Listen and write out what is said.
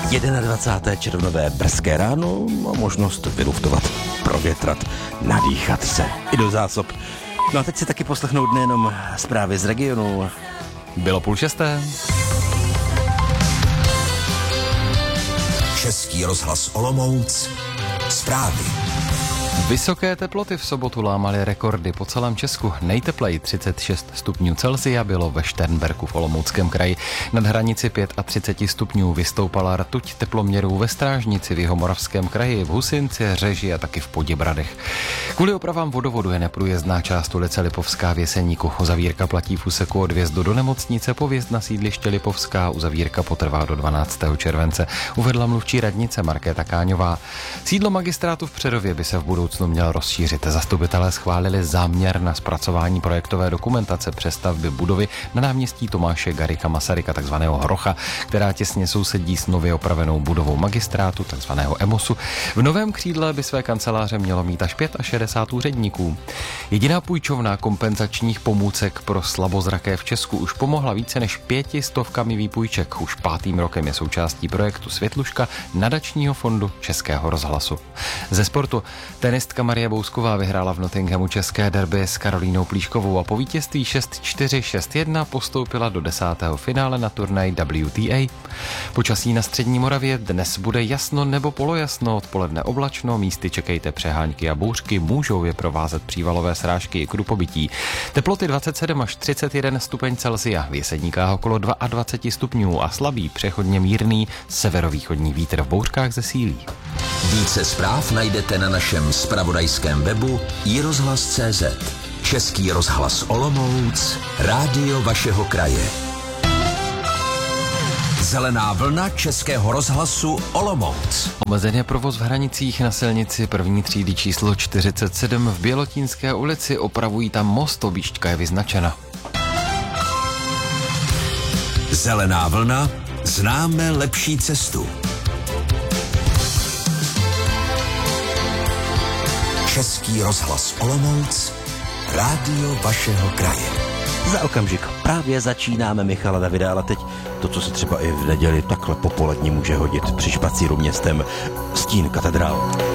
21. červnové brzké ráno a možnost vyluftovat, provětrat, nadýchat se i do zásob. No a teď si taky poslechnout nejenom zprávy z regionu. Bylo 5:30. Český rozhlas Olomouc. Zprávy. Vysoké teploty v sobotu lámaly rekordy po celém Česku. Nejtepleji 36 stupňů Celsia bylo ve Šternberku v Olomouckém kraji. Nad hranici 35 stupňů vystoupala rtuť teploměrů ve Strážnici v Jihomoravském kraji, v Husinci, Řeži a taky v Poděbradech. Kvůli opravám vodovodu je neprůjezdná část ulice Lipovská v Jeseníku. Uzavírka platí v úseku od vjezdu do nemocnice po vjezd na sídliště Lipovská. Uzavírka potrvá do 12. července, uvedla mluvčí radnice Markéta Káňová. Sídlo magistrátu v Přerově by se v budoucnu měl rozšířit. Zastupitelé schválili záměr na zpracování projektové dokumentace přestavby budovy na náměstí Tomáše Garrigua Masaryka, takzvaného Hrocha, která těsně sousedí s nově opravenou budovou magistrátu, takzvaného EMOSu. V novém křídle by své kanceláře mělo mít až 65 úředníků. Jediná půjčovna kompenzačních pomůcek pro slabozraké v Česku už pomohla více než 500 výpůjček. Už 5. rokem je součástí projektu Světluška nadačního fondu Českého rozhlasu. Ze sportu tenistka Marie Bousková vyhrála v Nottinghamu české derby s Karolínou Plíškovou a po vítězství 6-4, 6-1 postoupila do 10. finále na turnaj WTA. Počasí na střední Moravě dnes bude jasno nebo polojasno, odpoledne oblačno, místy čekejte přehánky a bouřky, můžou je provázet přívalové srážky i krupobytí. Teploty 27 až 31 stupeň Celsia, v Jeseníkách okolo 22 stupňů a slabý přechodně mírný severovýchodní vítr, v bouřkách zesílí. Více zpráv najdete na našem zpravodajském webu iRozhlas.cz. Český rozhlas Olomouc, rádio vašeho kraje. Zelená vlna Českého rozhlasu Olomouc. Omezen je provoz v hranicích na silnici první třídy číslo 47 v Bělotínské ulici, opravují tam most, objížďka je vyznačena. Zelená vlna, známe lepší cestu. Český rozhlas Olomouc, rádio vašeho kraje. Za okamžik právě začínáme Michala Davida, ale teď to, co se třeba i v neděli takhle popolední může hodit při špacíru městem, stín katedrál.